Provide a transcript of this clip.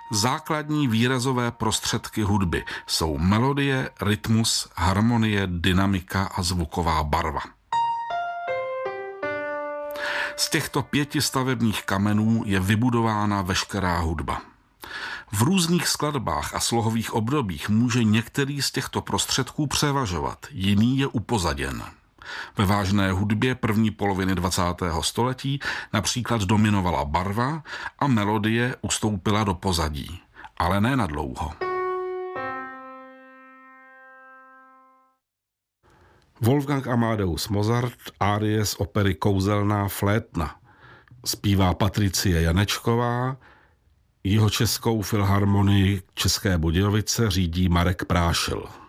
Základní výrazové prostředky hudby jsou melodie, rytmus, harmonie, dynamika a zvuková barva. Z těchto 5 stavebních kamenů je vybudována veškerá hudba. V různých skladbách a slohových obdobích může některý z těchto prostředků převažovat, jiný je upozaděn. Ve vážné hudbě první poloviny 20. století například dominovala barva a melodie ustoupila do pozadí, ale ne na dlouho. Wolfgang Amadeus Mozart, árie z opery Kouzelná flétna. Zpívá Patricie Janečková, Jihočeskou filharmonii České Budějovice řídí Marek Prášil.